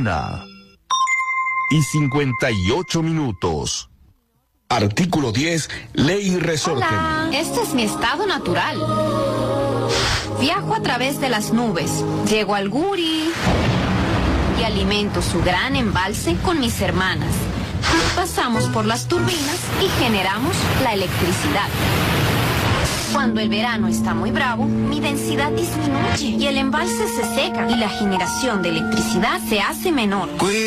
1:58. Artículo 10, Ley Resorte. Hola, este es mi estado natural. Viajo a través de las nubes, llego al Guri y alimento su gran embalse con mis hermanas. Pasamos por las turbinas y generamos la electricidad. Cuando el verano está muy bravo, mi densidad disminuye y el embalse se seca y la generación de electricidad se hace menor.